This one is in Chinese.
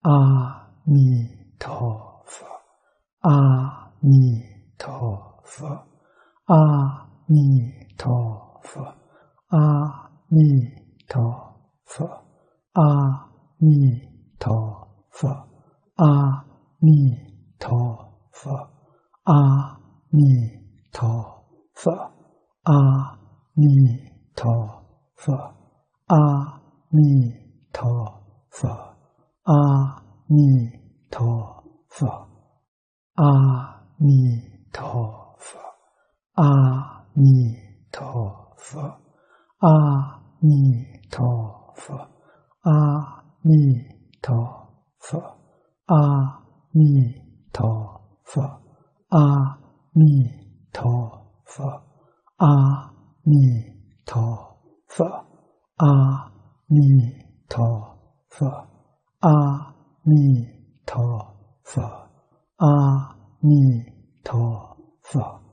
阿弥陀佛，阿弥陀佛，阿弥陀佛，阿弥陀佛，阿弥陀佛，阿弥陀佛，阿弥陀佛，阿弥陀佛，阿弥陀佛，阿弥陀佛，阿弥陀佛，阿弥陀佛，阿弥陀佛，阿弥陀佛，阿弥陀佛，阿弥陀佛，阿弥陀佛，阿弥陀佛，阿弥陀佛，阿弥陀佛。